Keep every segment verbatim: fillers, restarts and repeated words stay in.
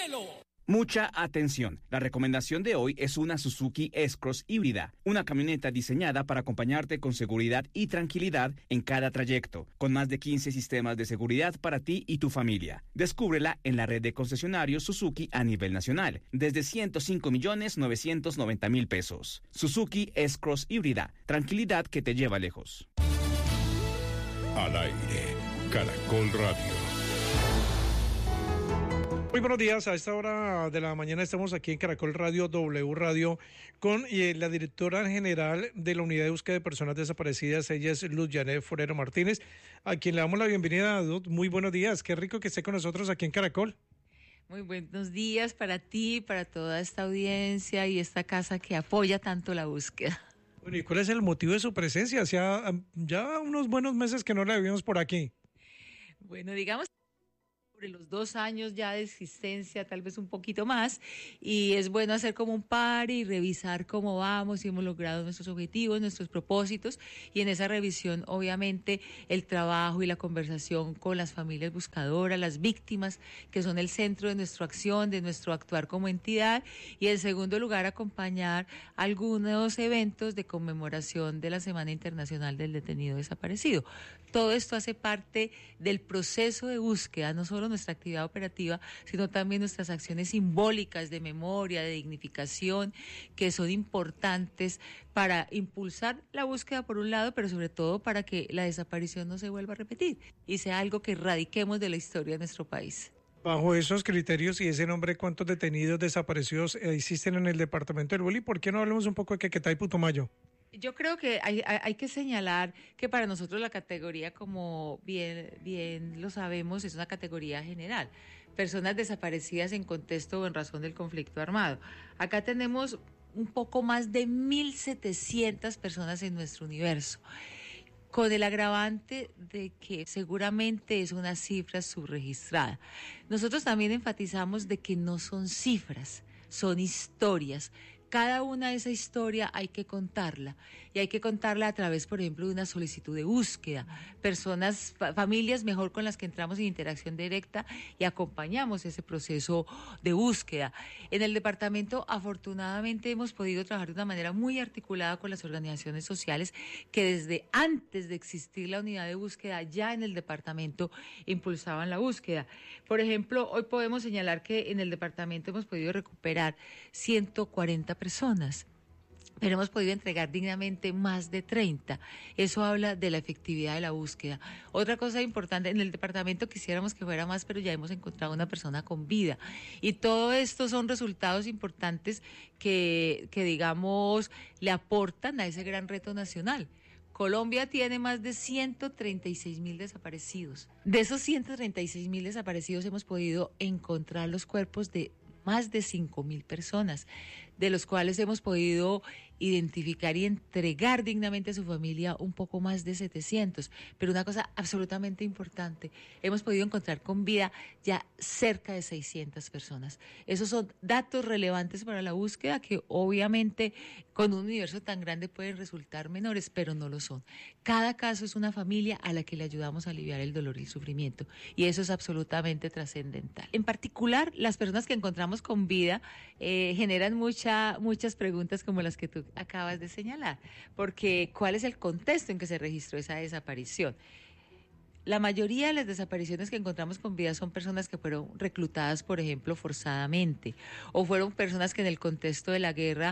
cielo. Mucha atención. La recomendación de hoy es una Suzuki S-Cross híbrida, una camioneta diseñada para acompañarte con seguridad y tranquilidad en cada trayecto, con más de quince sistemas de seguridad para ti y tu familia. Descúbrela en la red de concesionarios Suzuki a nivel nacional, desde ciento cinco millones novecientos noventa mil pesos. Suzuki S-Cross híbrida, tranquilidad que te lleva lejos. Al aire, Caracol Radio. Muy buenos días, a esta hora de la mañana estamos aquí en Caracol Radio, W Radio, con eh, la directora general de la Unidad de Búsqueda de Personas Desaparecidas, ella es Luz Janet Forero Martínez, a quien le damos la bienvenida. Muy buenos días, qué rico que esté con nosotros aquí en Caracol. Muy buenos días para ti, para toda esta audiencia y esta casa que apoya tanto la búsqueda. Bueno, ¿y cuál es el motivo de su presencia? Hacía ya unos buenos meses que no la vimos por aquí. Bueno, digamos sobre los dos años ya de existencia, tal vez un poquito más, y es bueno hacer como un par y revisar cómo vamos, si hemos logrado nuestros objetivos, nuestros propósitos, y en esa revisión, obviamente, el trabajo y la conversación con las familias buscadoras, las víctimas, que son el centro de nuestra acción, de nuestro actuar como entidad, y en segundo lugar, acompañar algunos eventos de conmemoración de la Semana Internacional del Detenido Desaparecido. Todo esto hace parte del proceso de búsqueda, no solo nuestra actividad operativa, sino también nuestras acciones simbólicas de memoria, de dignificación, que son importantes para impulsar la búsqueda por un lado, pero sobre todo para que la desaparición no se vuelva a repetir y sea algo que erradiquemos de la historia de nuestro país. Bajo esos criterios y ese nombre, ¿cuántos detenidos desaparecidos existen en el departamento del Bolí? ¿Por qué no hablamos un poco de Caquetá y Putumayo? Yo creo que hay, hay, hay que señalar que para nosotros la categoría, como bien, bien lo sabemos, es una categoría general. Personas desaparecidas en contexto o en razón del conflicto armado. Acá tenemos un poco más de mil setecientas personas en nuestro universo, con el agravante de que seguramente es una cifra subregistrada. Nosotros también enfatizamos de que no son cifras, son historias. Cada una de esa historia hay que contarla, y hay que contarla a través, por ejemplo, de una solicitud de búsqueda. Personas, fa- familias mejor con las que entramos en interacción directa y acompañamos ese proceso de búsqueda. En el departamento, afortunadamente, hemos podido trabajar de una manera muy articulada con las organizaciones sociales que desde antes de existir la unidad de búsqueda, ya en el departamento impulsaban la búsqueda. Por ejemplo, hoy podemos señalar que en el departamento hemos podido recuperar ciento cuarenta personas, pero hemos podido entregar dignamente más de treinta. Eso habla de la efectividad de la búsqueda. Otra cosa importante, en el departamento quisiéramos que fuera más, pero ya hemos encontrado una persona con vida. Y todo esto son resultados importantes que, que digamos, le aportan a ese gran reto nacional. Colombia tiene más de ciento treinta y seis mil desaparecidos. De esos ciento treinta y seis mil desaparecidos hemos podido encontrar los cuerpos de más de cinco mil personas, de los cuales hemos podido identificar y entregar dignamente a su familia un poco más de setecientos. Pero una cosa absolutamente importante, hemos podido encontrar con vida ya cerca de seiscientas personas. Esos son datos relevantes para la búsqueda que obviamente con un universo tan grande pueden resultar menores, pero no lo son. Cada caso es una familia a la que le ayudamos a aliviar el dolor y el sufrimiento, y eso es absolutamente trascendental. En particular, las personas que encontramos con vida eh, generan mucha, muchas preguntas como las que tú acabas de señalar, porque ¿cuál es el contexto en que se registró esa desaparición? La mayoría de las desapariciones que encontramos con vida son personas que fueron reclutadas, por ejemplo, forzadamente, o fueron personas que en el contexto de la guerra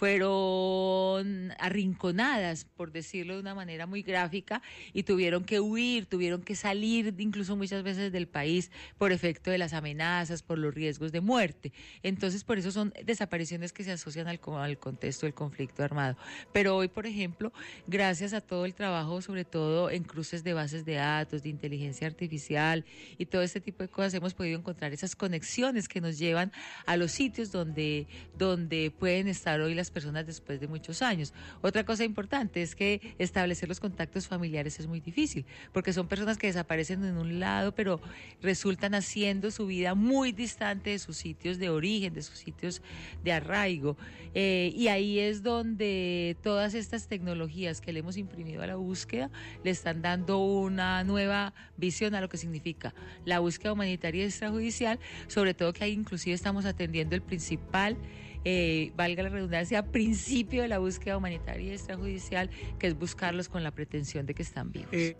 fueron arrinconadas, por decirlo de una manera muy gráfica, y tuvieron que huir, tuvieron que salir incluso muchas veces del país por efecto de las amenazas, por los riesgos de muerte. Entonces, por eso son desapariciones que se asocian al, al contexto del conflicto armado. Pero hoy, por ejemplo, gracias a todo el trabajo, sobre todo en cruces de bases de datos, de inteligencia artificial y todo este tipo de cosas, hemos podido encontrar esas conexiones que nos llevan a los sitios donde, donde pueden estar hoy las personas después de muchos años. Otra cosa importante es que establecer los contactos familiares es muy difícil, porque son personas que desaparecen en un lado, pero resultan haciendo su vida muy distante de sus sitios de origen, de sus sitios de arraigo. Eh, y ahí es donde todas estas tecnologías que le hemos imprimido a la búsqueda le están dando una nueva nueva visión a lo que significa la búsqueda humanitaria extrajudicial, sobre todo que ahí inclusive estamos atendiendo el principal, eh, valga la redundancia, principio de la búsqueda humanitaria extrajudicial, que es buscarlos con la pretensión de que están vivos. Eh.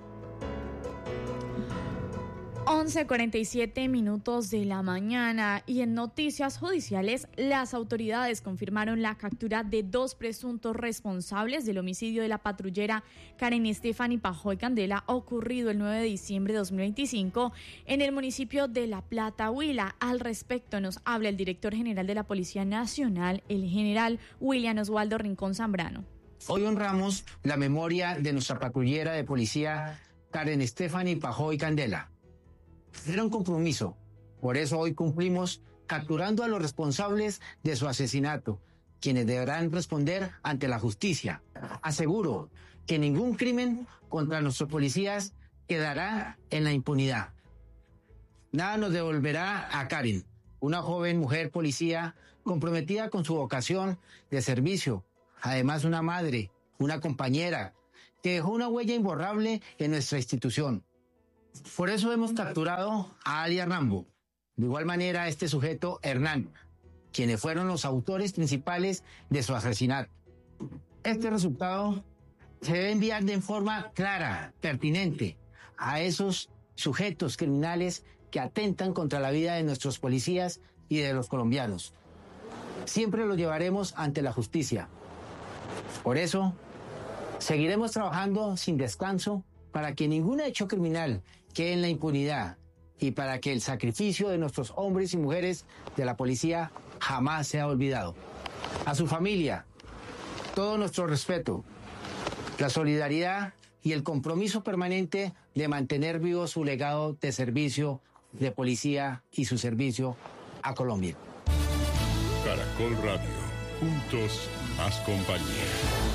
once cuarenta y siete minutos de la mañana, y en noticias judiciales, las autoridades confirmaron la captura de dos presuntos responsables del homicidio de la patrullera Karen Estefany Pajoy Candela, ocurrido el nueve de diciembre de dos mil veinticinco en el municipio de La Plata, Huila. Al respecto nos habla el director general de la Policía Nacional, el general William Oswaldo Rincón Zambrano. Hoy honramos la memoria de nuestra patrullera de policía Karen Estefany Pajoy Candela. Era un compromiso, por eso hoy cumplimos capturando a los responsables de su asesinato, quienes deberán responder ante la justicia. Aseguro que ningún crimen contra nuestros policías quedará en la impunidad. Nada nos devolverá a Karen, una joven mujer policía comprometida con su vocación de servicio, además una madre, una compañera, que dejó una huella imborrable en nuestra institución. Por eso hemos capturado a alias Rambo. De igual manera a este sujeto Hernán, quienes fueron los autores principales de su asesinato. Este resultado se debe enviar de forma clara, pertinente, a esos sujetos criminales que atentan contra la vida de nuestros policías y de los colombianos. Siempre los llevaremos ante la justicia. Por eso, seguiremos trabajando sin descanso para que ningún hecho criminal quede en la impunidad y para que el sacrificio de nuestros hombres y mujeres de la policía jamás sea olvidado. A su familia, todo nuestro respeto, la solidaridad y el compromiso permanente de mantener vivo su legado de servicio de policía y su servicio a Colombia. Caracol Radio, juntos más compañía.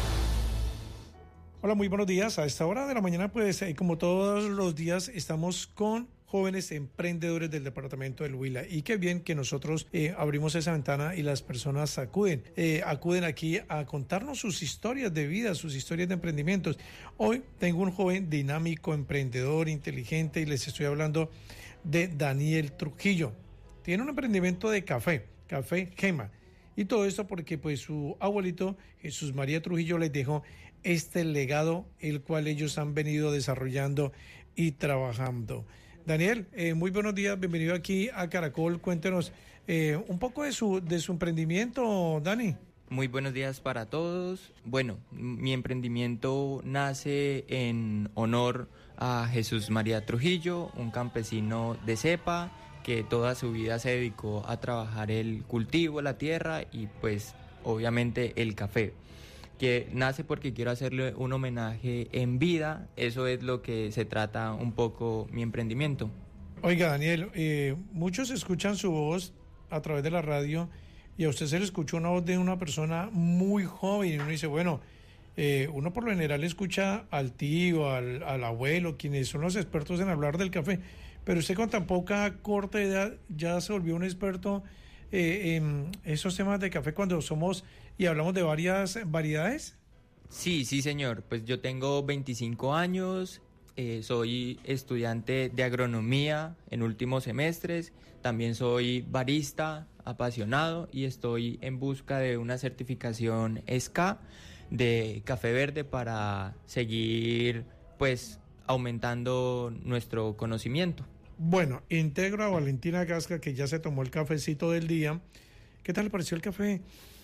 Hola, muy buenos días. A esta hora de la mañana, pues, eh, como todos los días, estamos con jóvenes emprendedores del departamento del Huila. Y qué bien que nosotros eh, abrimos esa ventana y las personas acuden, eh, acuden aquí a contarnos sus historias de vida, sus historias de emprendimientos. Hoy tengo un joven dinámico, emprendedor, inteligente, y les estoy hablando de Daniel Trujillo. Tiene un emprendimiento de café, Café Gema. Y todo esto porque pues su abuelito, Jesús María Trujillo, les dejó este legado, el cual ellos han venido desarrollando y trabajando. Daniel, eh, muy buenos días, bienvenido aquí a Caracol. Cuéntenos eh, un poco de su, de su emprendimiento, Dani. Muy buenos días para todos. Bueno, mi emprendimiento nace en honor a Jesús María Trujillo, un campesino de cepa que toda su vida se dedicó a trabajar el cultivo, la tierra y pues obviamente el café, que nace porque quiero hacerle un homenaje en vida. Eso es lo que se trata un poco mi emprendimiento. Oiga, Daniel, eh, muchos escuchan su voz a través de la radio y a usted se le escucha una voz de una persona muy joven y uno dice, bueno, eh, uno por lo general escucha al tío, al, al abuelo, quienes son los expertos en hablar del café, pero usted con tan poca corta edad ya se volvió un experto eh, en esos temas de café cuando somos y hablamos de varias variedades. Sí, sí señor, pues yo tengo veinticinco años, eh, soy estudiante de agronomía en últimos semestres, también soy barista apasionado y estoy en busca de una certificación S C A de café verde para seguir pues aumentando nuestro conocimiento. Bueno, integro a Valentina Gasca, que ya se tomó el cafecito del día. ¿Qué tal le pareció el café?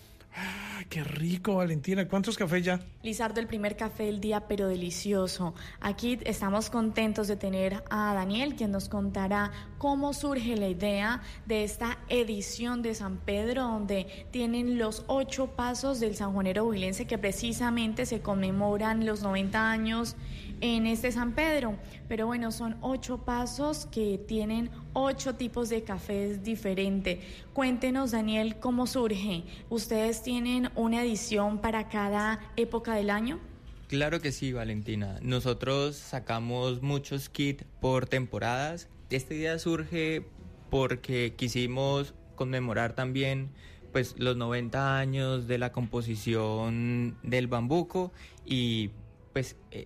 ¡Ah, qué rico, Valentina! ¿Cuántos cafés ya? Lizardo, el primer café del día, pero delicioso. Aquí estamos contentos de tener a Daniel, quien nos contará cómo surge la idea de esta edición de San Pedro, donde tienen los ocho pasos del sanjuanero huilense, que precisamente se conmemoran los noventa años en este San Pedro. Pero bueno, son ocho pasos que tienen ocho tipos de cafés diferentes. Cuéntenos, Daniel, ¿cómo surge? ¿Ustedes tienen una edición para cada época del año? Claro que sí, Valentina. Nosotros sacamos muchos kits por temporadas. Esta idea surge porque quisimos conmemorar también pues los noventa años de la composición del bambuco y pues eh,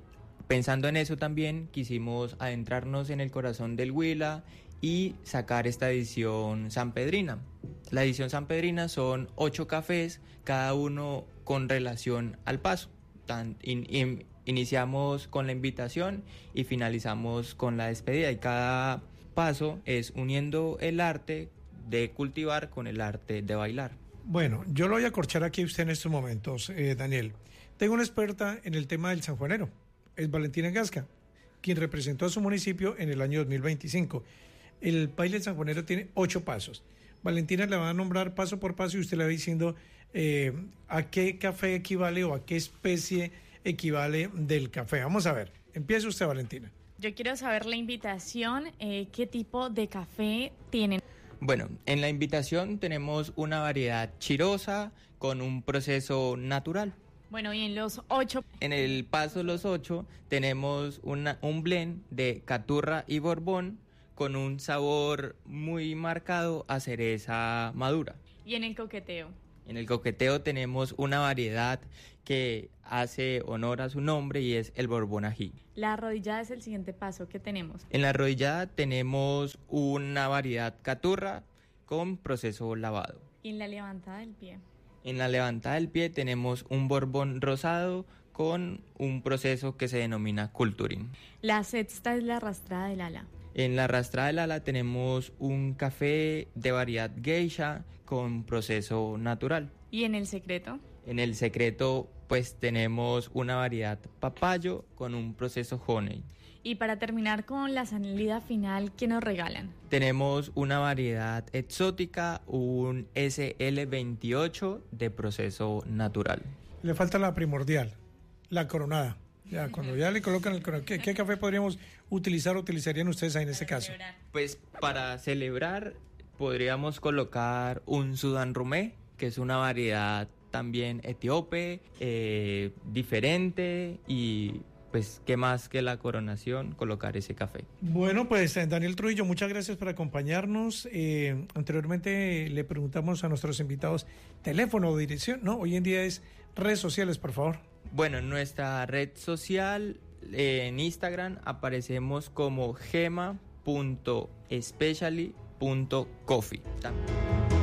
pensando en eso también quisimos adentrarnos en el corazón del Huila y sacar esta edición sanpedrina. La edición sanpedrina son ocho cafés, cada uno con relación al paso. Tan, in, in, iniciamos con la invitación y finalizamos con la despedida, y cada paso es uniendo el arte de cultivar con el arte de bailar. Bueno, yo lo voy a corchar aquí a usted en estos momentos, eh, Daniel. Tengo una experta en el tema del sanjuanero, es Valentina Gasca, quien representó a su municipio en el año dos mil veinticinco. El baile del sanjuanero tiene ocho pasos. Valentina le va a nombrar paso por paso y usted le va diciendo eh, a qué café equivale o a qué especie equivale del café. Vamos a ver, empiece usted, Valentina. Yo quiero saber la invitación, eh, qué tipo de café tienen. Bueno, en la invitación tenemos una variedad chirosa con un proceso natural. Bueno, y en los ocho... En el paso los ocho tenemos una, un blend de caturra y borbón con un sabor muy marcado a cereza madura. ¿Y en el coqueteo? En el coqueteo tenemos una variedad que hace honor a su nombre y es el borbón ají. La arrodillada es el siguiente paso que tenemos. En la arrodillada tenemos una variedad caturra con proceso lavado. ¿Y en la levantada del pie? En la levantada del pie tenemos un borbón rosado con un proceso que se denomina culturing. La sexta es la arrastrada del ala. En la arrastrada del ala tenemos un café de variedad geisha con proceso natural. ¿Y en el secreto? En el secreto pues tenemos una variedad papayo con un proceso honey. Y para terminar con la salida final, ¿qué nos regalan? Tenemos una variedad exótica, un ese ele veintiocho de proceso natural. Le falta la primordial, la coronada. Ya, cuando ya le colocan el coronado, ¿qué, qué café podríamos utilizar o utilizarían ustedes ahí en este caso? Pues para celebrar podríamos colocar un Sudán Rumé, que es una variedad también etíope, eh, diferente, y pues qué más que la coronación, colocar ese café. Bueno, pues Daniel Trujillo, muchas gracias por acompañarnos. Eh, anteriormente le preguntamos a nuestros invitados teléfono o dirección, ¿no? Hoy en día es redes sociales, por favor. Bueno, en nuestra red social, eh, en Instagram, aparecemos como gema punto specially punto coffee. También.